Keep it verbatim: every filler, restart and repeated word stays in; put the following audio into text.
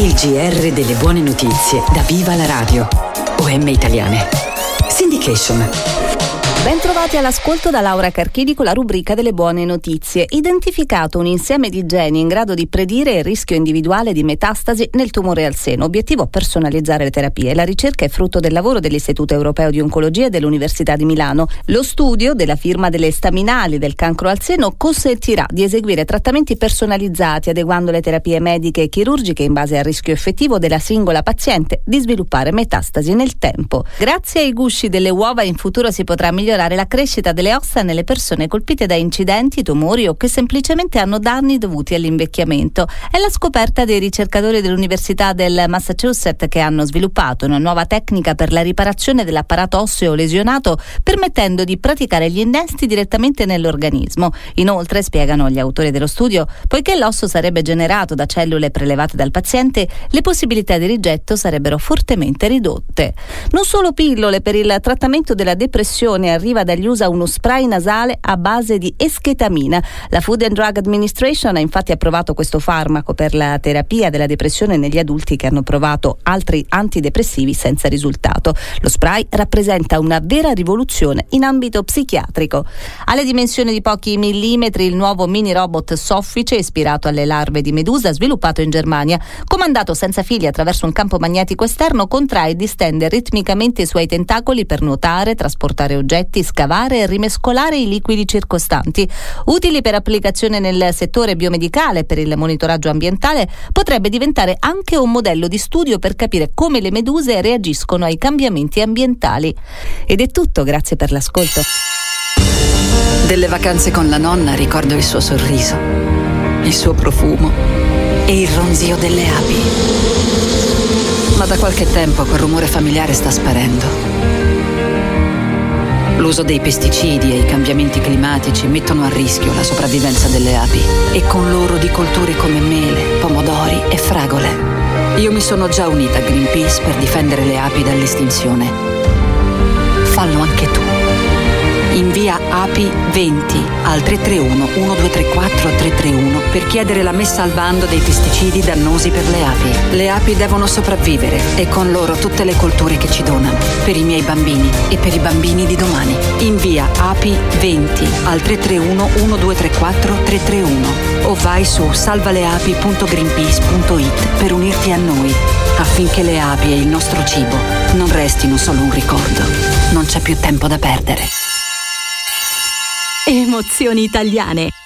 Il G R delle buone notizie da Viva la Radio. O M Italiane. Syndication. Bentrovati all'ascolto da Laura Carchidi con la rubrica delle buone notizie. Identificato un insieme di geni in grado di predire il rischio individuale di metastasi nel tumore al seno. Obiettivo: personalizzare le terapie. La ricerca è frutto del lavoro dell'Istituto Europeo di Oncologia e dell'Università di Milano. Lo studio della firma delle staminali del cancro al seno consentirà di eseguire trattamenti personalizzati, adeguando le terapie mediche e chirurgiche in base al rischio effettivo della singola paziente di sviluppare metastasi nel tempo. Grazie ai gusci delle uova in futuro si potrà migliorare la crescita delle ossa nelle persone colpite da incidenti, tumori o che semplicemente hanno danni dovuti all'invecchiamento. È la scoperta dei ricercatori dell'Università del Massachusetts, che hanno sviluppato una nuova tecnica per la riparazione dell'apparato osseo lesionato, permettendo di praticare gli innesti direttamente nell'organismo. Inoltre, spiegano gli autori dello studio, poiché l'osso sarebbe generato da cellule prelevate dal paziente, le possibilità di rigetto sarebbero fortemente ridotte. Non solo pillole per il trattamento della depressione. Arriva dagli U S A uno spray nasale a base di esketamina. La Food and Drug Administration ha infatti approvato questo farmaco per la terapia della depressione negli adulti che hanno provato altri antidepressivi senza risultato. Lo spray rappresenta una vera rivoluzione in ambito psichiatrico. Alle dimensioni di pochi millimetri, il nuovo mini robot soffice, ispirato alle larve di medusa, sviluppato in Germania, comandato senza fili attraverso un campo magnetico esterno, contrae e distende ritmicamente i suoi tentacoli per nuotare, trasportare oggetti, scavare e rimescolare i liquidi circostanti. Utili per applicazione nel settore biomedicale, per il monitoraggio ambientale, potrebbe diventare anche un modello di studio per capire come le meduse reagiscono ai cambiamenti ambientali. Ed è tutto, grazie per l'ascolto. Delle vacanze con la nonna ricordo il suo sorriso, il suo profumo e il ronzio delle api. Ma da qualche tempo quel rumore familiare sta sparendo. L'uso dei pesticidi e i cambiamenti climatici mettono a rischio la sopravvivenza delle api e con loro di colture come mele, pomodori e fragole. Io mi sono già unita a Greenpeace per difendere le api dall'estinzione. Fallo anche tu. Invia api venti al tre tre uno uno due tre quattro tre tre uno per chiedere la messa al bando dei pesticidi dannosi per le api. Le api devono sopravvivere e con loro tutte le colture che ci donano, per i miei bambini e per i bambini di domani. Invia api venti al tre tre uno uno due tre quattro tre tre uno o vai su salvaleapi punto greenpeace punto it per unirti a noi, affinché le api e il nostro cibo non restino solo un ricordo. Non c'è più tempo da perdere. Emozioni italiane.